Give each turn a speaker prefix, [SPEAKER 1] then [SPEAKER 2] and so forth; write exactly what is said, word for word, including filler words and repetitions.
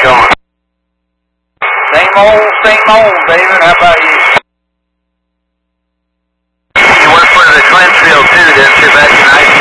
[SPEAKER 1] going?
[SPEAKER 2] Same old, same old, David. How about you?
[SPEAKER 1] You worked for the Clinfield too, didn't you, back in nineteen